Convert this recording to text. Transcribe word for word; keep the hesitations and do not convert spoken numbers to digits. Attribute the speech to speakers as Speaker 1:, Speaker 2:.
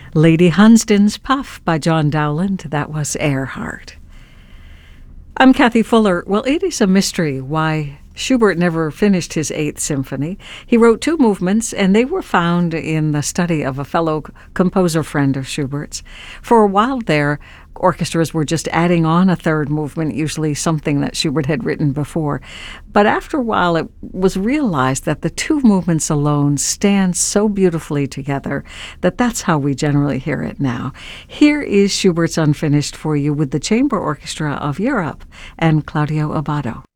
Speaker 1: Lady Hunsden's Puff by John Dowland. That was Earhart. I'm Kathy Fuller. Well, it is a mystery why Schubert never finished his Eighth Symphony. He wrote two movements, and they were found in the study of a fellow composer friend of Schubert's. For a while there, orchestras were just adding on a third movement, usually something that Schubert had written before. But after a while, it was realized that the two movements alone stand so beautifully together that that's how we generally hear it now. Here is Schubert's Unfinished for you with the Chamber Orchestra of Europe and Claudio Abbado.